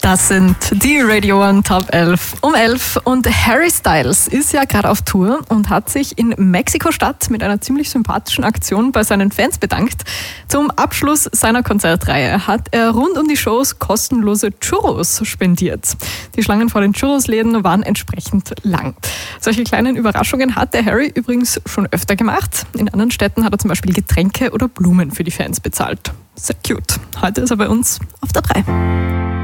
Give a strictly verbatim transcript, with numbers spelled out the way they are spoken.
Das sind die Radio One Top elf um elf und Harry Styles ist ja gerade auf Tour und hat sich in Mexiko-Stadt mit einer ziemlich sympathischen Aktion bei seinen Fans bedankt. Zum Abschluss seiner Konzertreihe hat er rund um die Shows kostenlose Churros spendiert. Die Schlangen vor den Churros-Läden waren entsprechend lang. Solche kleinen Überraschungen hat der Harry übrigens schon öfter gemacht. In anderen Städten hat er zum Beispiel Getränke oder Blumen für die Fans bezahlt. Sehr cute. Heute ist er bei uns auf der drei.